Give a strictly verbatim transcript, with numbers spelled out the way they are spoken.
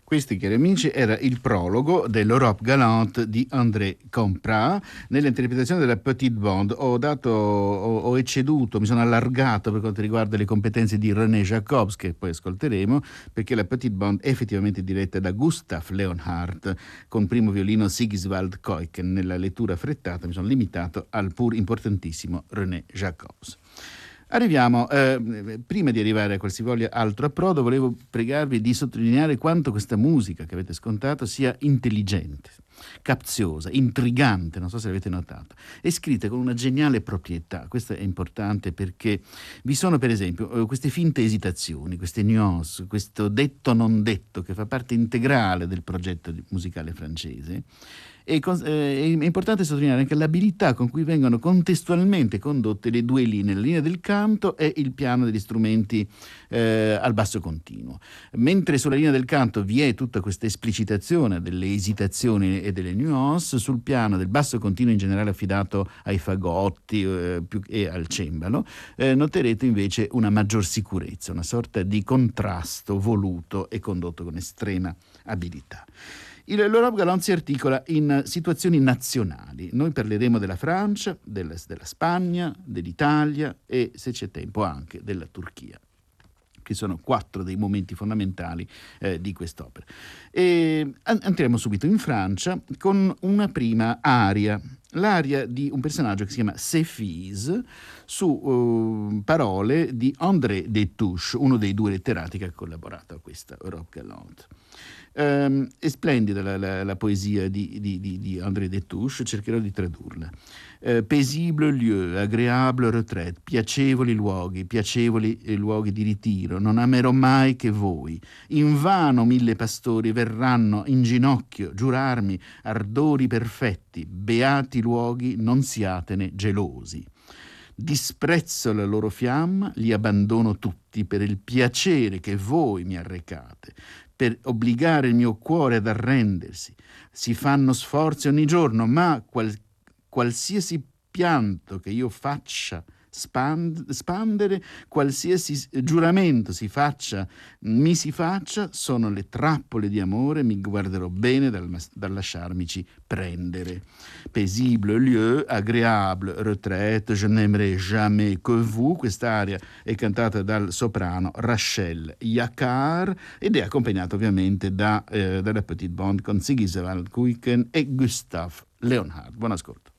Questi, cari amici, era il prologo dell'Europe Galante di André Comprat nell'interpretazione della Petite Bande. Ho dato, ho, ho ecceduto, mi sono allargato per quanto riguarda le competenze di René Jacobs, che poi ascolteremo, perché la Petite Bande è effettivamente diretta da Gustav Leonhardt con primo violino Sigiswald Keuken. Nella lettura affrettata mi sono limitato al pur importantissimo René Jacobs. Arriviamo, eh, prima di arrivare a qualsivoglia altro approdo, volevo pregarvi di sottolineare quanto questa musica che avete ascoltato sia intelligente, capziosa, intrigante, non so se avete notato, è scritta con una geniale proprietà. Questo è importante perché vi sono per esempio queste finte esitazioni, queste nuance, questo detto non detto che fa parte integrale del progetto musicale francese. E è importante sottolineare anche l'abilità con cui vengono contestualmente condotte le due linee, la linea del canto e il piano degli strumenti eh, al basso continuo. Mentre sulla linea del canto vi è tutta questa esplicitazione delle esitazioni e delle nuance, sul piano del basso continuo in generale affidato ai fagotti eh, più, e al cembalo, eh, noterete invece una maggior sicurezza, una sorta di contrasto voluto e condotto con estrema abilità. L'Europe Galante si articola in situazioni nazionali. Noi parleremo della Francia, della, della Spagna, dell'Italia e, se c'è tempo, anche della Turchia, che sono quattro dei momenti fondamentali eh, di quest'opera. E entriamo subito in Francia con una prima aria, l'aria di un personaggio che si chiama Céphise, su uh, parole di André Destouches, uno dei due letterati che ha collaborato a questa Europe Galante. Um, è splendida la, la, la poesia di, di, di, di André Destouches, cercherò di tradurla. Uh, paisible lieu, agréable retraite, piacevoli luoghi, piacevoli eh, luoghi di ritiro, non amerò mai che voi. Invano mille pastori verranno in ginocchio giurarmi ardori perfetti, beati luoghi, non siatene gelosi. Disprezzo la loro fiamma, li abbandono tutti per il piacere che voi mi arrecate, per obbligare il mio cuore ad arrendersi. Si fanno sforzi ogni giorno, ma qual, qualsiasi pianto che io faccia spand, spandere, qualsiasi giuramento si faccia, mi si faccia, sono le trappole di amore, mi guarderò bene dal, dal lasciarmici prendere. Paisible lieu, agréable retraite, je n'aimerai jamais que vous. Quest'aria è cantata dal soprano Rachel Yakar ed è accompagnata ovviamente da, eh, dalla Petite Bande con Sigiswald Keuken e Gustav Leonhardt. Buon ascolto.